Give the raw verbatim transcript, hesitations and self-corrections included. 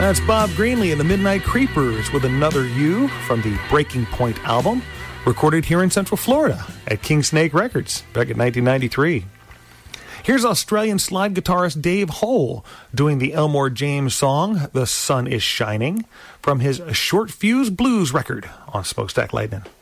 That's Bob Greenlee and the Midnight Creepers with Another You from the Breaking Point album, recorded here in Central Florida at King Snake Records back in nineteen ninety-three. Here's Australian slide guitarist Dave Hole doing the Elmore James song, The Sun is Shining, from his Short Fuse Blues record on Smokestack Lightning.